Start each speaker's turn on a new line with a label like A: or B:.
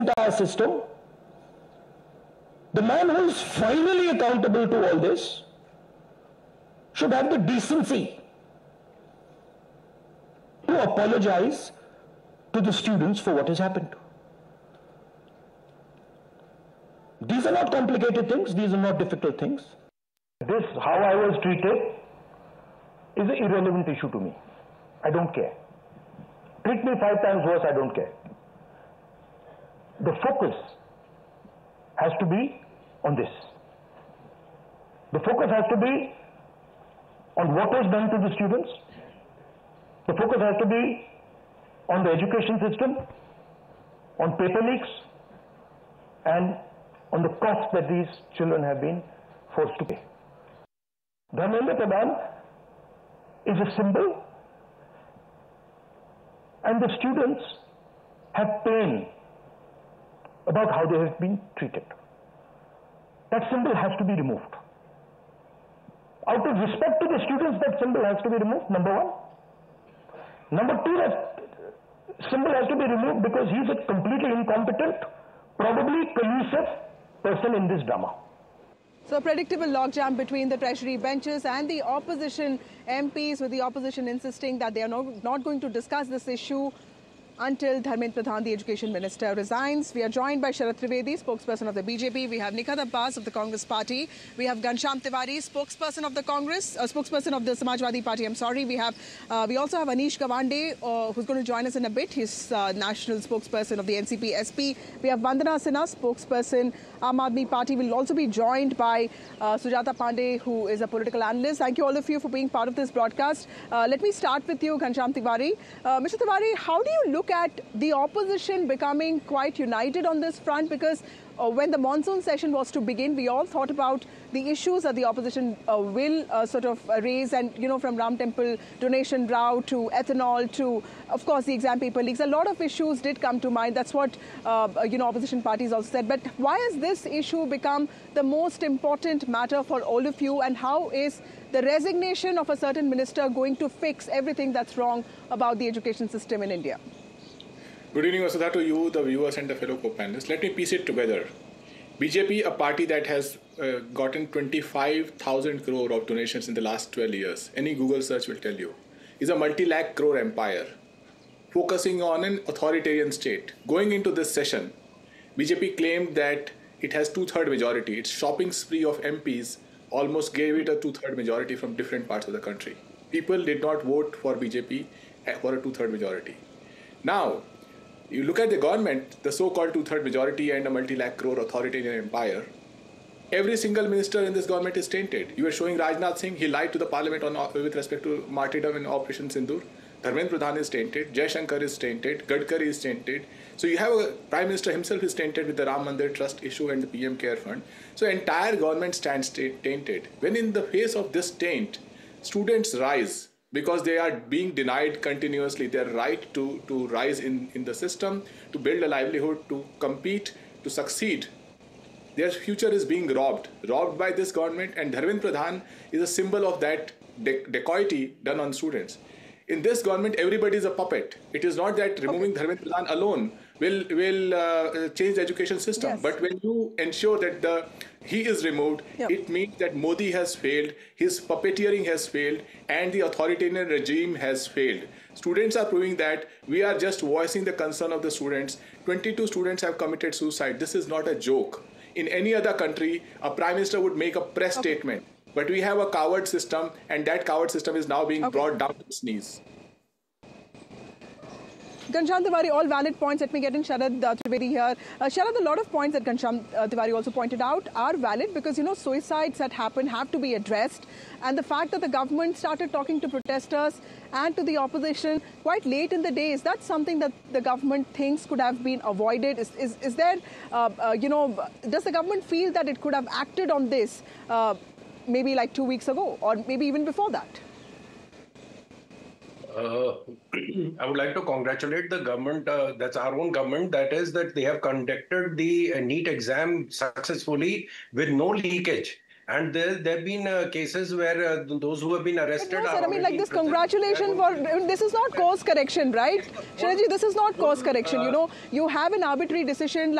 A: entire system, the man who is finally accountable to all this should have the decency to apologize to the students for what has happened. These are not complicated things, these are not difficult things. This, how I was treated, is an irrelevant issue to me. I don't care. Treat me 5 times worse, I don't care. The focus has to be on this. The focus has to be on what was done to the students. The focus has to be on the education system, on paper leaks, and on the cost that these children have been forced to pay. Dharmendra Pradhan is a symbol, and the students have pain about how they have been treated. That symbol has to be removed. Out of respect to the students, that symbol has to be removed, number one. Number two, that symbol has to be removed because he is a completely incompetent, probably collusive person in this drama.
B: So a predictable logjam between the Treasury benches and the opposition MPs, with the opposition insisting that they are not going to discuss this issue until Dharmendra Pradhan, the Education Minister, resigns. We are joined by Sharad Trivedi, spokesperson of the BJP. We have Nikhil Abbas of the Congress Party. We have Ghanshyam Tiwari, spokesperson of the spokesperson of the Samajwadi Party. We also have Anish Gawande, who's going to join us in a bit. He's national spokesperson of the NCP SP. We have Vandana Sinha, spokesperson Aam Aadmi Party. We'll also be joined by Sujata Pandey, who is a political analyst. Thank you all of you for being part of this broadcast. Let me start with you, Ghanshyam Tiwari. Mr. Tiwari, how do you look at the opposition becoming quite united on this front? Because when the monsoon session was to begin, we all thought about the issues that the opposition will sort of raise, and from Ram Temple donation row to ethanol to, of course, the exam paper leaks. A lot of issues did come to mind. That's what opposition parties also said. But why has this issue become the most important matter for all of you, and how is the resignation of a certain minister going to fix everything that's wrong about the education system in India?
C: Good evening, Vasudha, to you, the viewers and the fellow co-panelists. Let me piece it together. BJP, a party that has gotten 25,000 crore of donations in the last 12 years, any Google search will tell you, is a multi-lakh crore empire focusing on an authoritarian state. Going into this session, BJP claimed that it has two-third majority. Its shopping spree of MPs almost gave it a two-third majority from different parts of the country. People did not vote for BJP for a two-third majority. Now, you look at the government, the so-called two-third majority and a multi-lakh crore authoritarian empire. Every single minister in this government is tainted. You were showing Rajnath Singh, he lied to the parliament with respect to martyrdom in Operation Sindoor. Dharmendra Pradhan is tainted, Jai Shankar is tainted, Gadkari is tainted. So you have a Prime Minister himself is tainted with the Ram Mandir Trust issue and the PM Care Fund. So entire government stands tainted. When in the face of this taint, students rise, because they are being denied continuously their right to rise in the system, to build a livelihood, to compete, to succeed. Their future is being robbed by this government, and Dharmendra Pradhan is a symbol of that dacoity done on students. In this government, everybody is a puppet. It is not that removing Dharmendra Pradhan alone will change the education system.
B: Yes.
C: But when you ensure that he is removed, it means that Modi has failed, his puppeteering has failed, and the authoritarian regime has failed. Students are proving that. We are just voicing the concern of the students. 22 students have committed suicide. This is not a joke. In any other country, a prime minister would make a press statement. But we have a coward system, and that coward system is now being brought down to its knees.
B: Ghanshyam Tiwari, all valid points. Let me get in Sharad Trivedi here. Sharad, a lot of points that Ghanshyam Tiwari also pointed out are valid because, suicides that happen have to be addressed. And the fact that the government started talking to protesters and to the opposition quite late in the day, is that something that the government thinks could have been avoided? Is there, does the government feel that it could have acted on this maybe like 2 weeks ago or maybe even before that?
D: I would like to congratulate the government, that's our own government, that is that they have conducted the NEET exam successfully with no leakage. And there have been cases where those who have been arrested
B: No,
D: are
B: sir, I mean, like
D: already
B: this,
D: in prison.
B: congratulations for, this is not course correction, right? Shreyaji, this is not course correction. You know, you have an arbitrary decision.